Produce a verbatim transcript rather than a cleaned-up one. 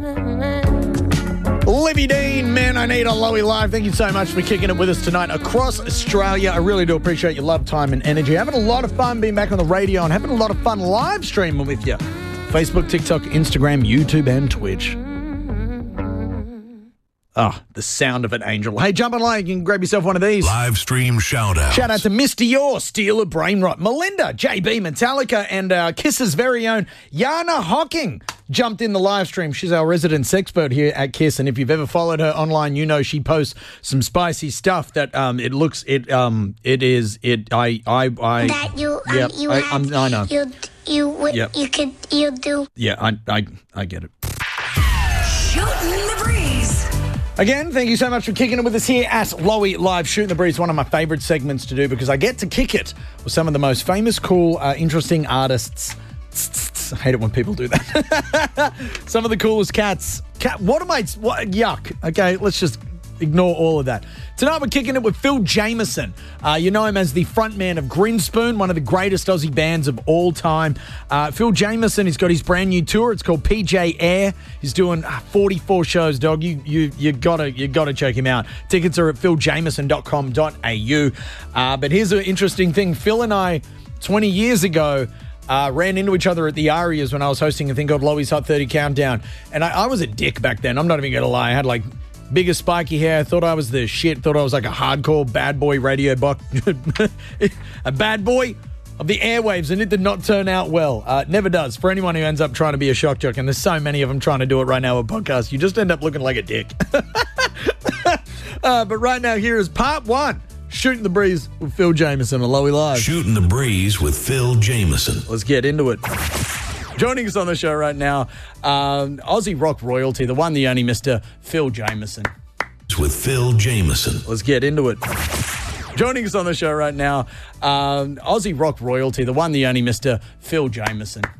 Libby Dean, Man I Need on Lowy Live. Thank you so much for kicking it with us tonight across Australia. I really do appreciate your love, time and energy. Having a lot of fun being back on the radio and having a lot of fun live streaming with you. Facebook, TikTok, Instagram, YouTube and Twitch. Oh, the sound of an angel. Hey, jump online. You can grab yourself one of these. Live stream shout out. Shout out to Mister Yor, Steeler Brainrot, Melinda, J B, Metallica, and uh, Kiss's very own Yana Hocking jumped in the live stream. She's our resident sexpert here at Kiss, and if you've ever followed her online, you know she posts some spicy stuff that um it looks it um it is it I I I that you um, yep, you I, have, I'm, I know you you would Yep. you could you do yeah I I I get it. Shooting the breeze. Again, thank you so much for kicking it with us here at Lowy Live. Shooting the Breeze, one of my favourite segments to do because I get to kick it with some of the most famous, cool, uh, interesting artists. I hate it when people do that. Some of the coolest cats. Cat, what am I? What, yuck. Okay, let's just ignore all of that. Tonight we're kicking it with Phil Jameson. Uh, you know him as the frontman of Grinspoon, one of the greatest Aussie bands of all time. Uh, Phil Jameson, he's got his brand new tour. It's called P J Air. He's doing uh, forty-four shows, dog. You you you gotta you gotta check him out. Tickets are at phil jameson dot com dot a u. Uh, but here's an interesting thing. Phil and I, twenty years ago, Uh, ran into each other at the Arias when I was hosting a thing called Lowy's Hot thirty Countdown. And I, I was a dick back then. I'm not even going to lie. I had like bigger spiky hair. I thought I was the shit. Thought I was like a hardcore bad boy radio buck. A bad boy of the airwaves. And it did not turn out well. Uh, never does. For anyone who ends up trying to be a shock jock, and there's so many of them trying to do it right now with podcasts, you just end up looking like a dick. uh, but right now here is part one. Shooting the Breeze with Phil Jameson on Lowy Live. Shooting the Breeze with Phil Jameson. Let's get into it. Joining us on the show right now, um, Aussie rock royalty, the one, the only Mister Phil Jameson. With Phil Jameson. Let's get into it. Joining us on the show right now, um, Aussie rock royalty, the one, the only Mister Phil Jameson.